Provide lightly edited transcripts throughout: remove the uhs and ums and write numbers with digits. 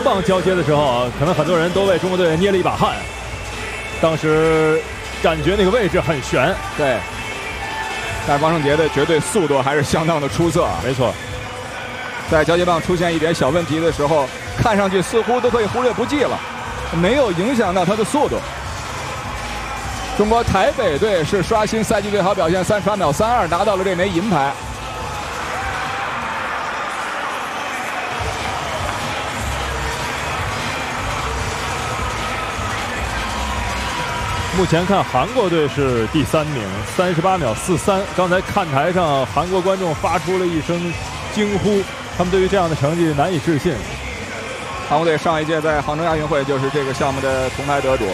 棒交接的时候，可能很多人都为中国队捏了一把汗。当时感觉那个位置很悬， 对。但是王胜杰的绝对速度还是相当的出色， 没错。 在交接棒出现一点小问题的时候，看上去似乎都可以忽略不计了，没有影响到他的速度。中国台北队是刷新赛季最好表现，38秒32拿到了这枚银牌。 目前看韩国队是第3名，38秒43。刚才看台上韩国观众发出了一声惊呼，他们对于这样的成绩难以置信。 韩国队上一届在杭州亚运会就是这个项目的铜牌得主。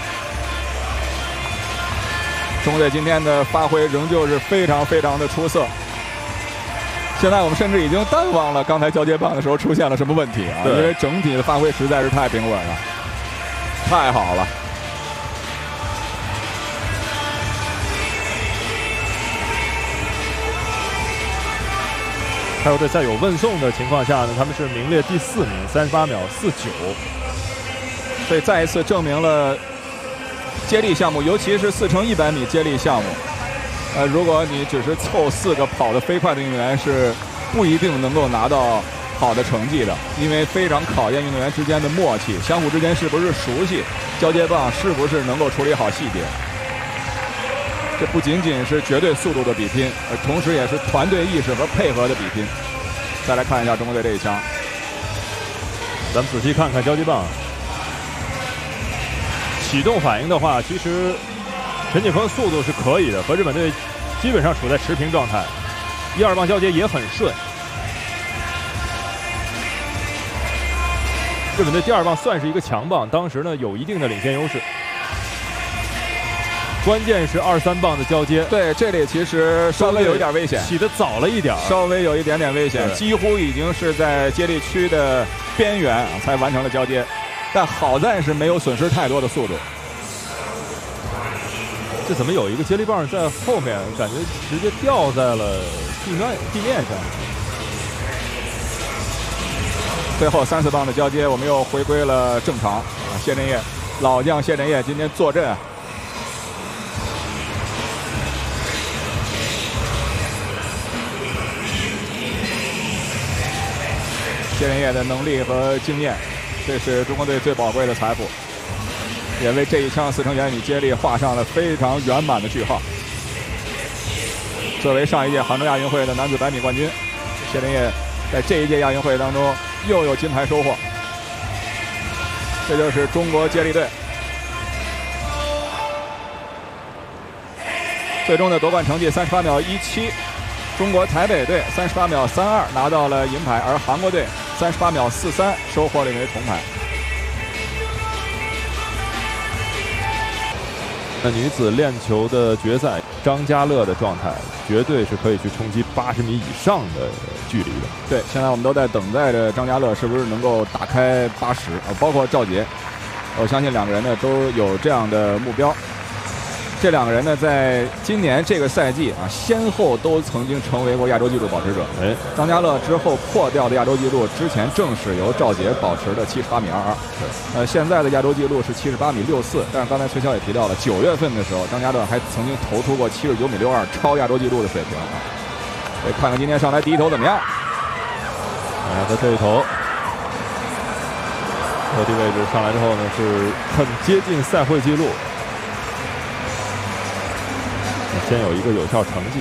中国队今天的发挥仍旧是非常的出色。现在我们甚至已经淡忘了刚才交接棒的时候出现了什么问题啊，因为整体的发挥实在是太平稳了，太好了。 泰国队在有问送的情况下呢，他们是名列第4名，38秒49。 所以再一次证明了接力项目，尤其是4×100米接力项目，如果你只是凑4个跑得飞快的运动员，是不一定能够拿到好的成绩的，因为非常考验运动员之间的默契，相互之间是不是熟悉，交接棒是不是能够处理好细节。这不仅仅是绝对速度的比拼，同时也是团队意识和配合的比拼。再来看一下中国队这一枪， 咱们仔细看看交接棒启动反应的话，其实陈锦锋速度是可以的，和日本队基本上处在持平状态。1、2棒交接也很顺。日本队第2棒算是一个强棒，当时呢有一定的领先优势。关键是2、3棒的交接， 对，这里其实稍微有一点危险， 起得早了一点， 稍微有一点点危险，几乎已经是在接力区的边缘才完成了交接，但好在是没有损失太多的速度。 这怎么有一个接力棒在后面，感觉直接掉在了地面上？ 最后3、4棒的交接，我们又回归了正常。谢震业，老将谢震业今天坐镇。谢震业的能力和经验，这是中国队最宝贵的财富，也为这一枪4×100米接力画上了非常圆满的句号。作为上一届杭州亚运会的男子100米冠军，谢震业在这一届亚运会当中又有金牌收获。这就是中国接力队最终的夺冠成绩38秒17。中国台北队38秒32拿到了银牌，而韩国队38秒43收获了一枚铜牌。 那女子链球的决赛，张家乐的状态绝对是可以去冲击80米以上的距离的。 对，现在我们都在等待着张家乐是不是能够打开80，包括赵杰，我相信2个人呢都有这样的目标。这2个人呢，在今年这个赛季先后都曾经成为过亚洲纪录保持者。张家乐之后破掉的亚洲纪录，之前正是由赵杰保持的78米22。现在的亚洲纪录是78米64。但是刚才崔骁也提到了，9月份的时候，张家乐还曾经投出过79米62，超亚洲纪录的水平啊。看看今天上来第一投怎么样？ 他这一投，落地位置上来之后呢，是很接近赛会纪录。先有一个有效成绩，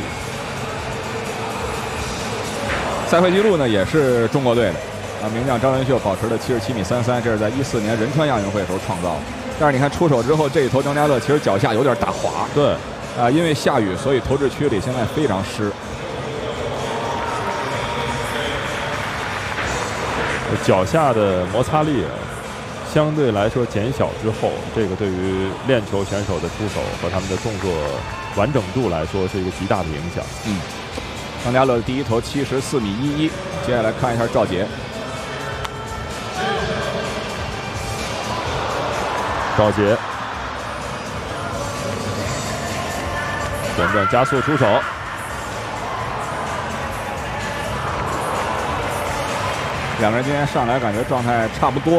赛会纪录呢也是中国队的名将张文秀保持的77米33，这是在14年仁川亚运会的时候创造的。但是你看出手之后，这一投张家乐其实脚下有点打滑， 对， 因为下雨，所以投掷区里现在非常湿。 脚下的摩擦力相对来说减小之后，这个对于链球选手的出手和他们的动作完整度来说是一个极大的影响。 张家乐的第一投74米11，接下来看一下赵杰。 赵杰旋转加速出手， 两个人今天上来感觉状态差不多。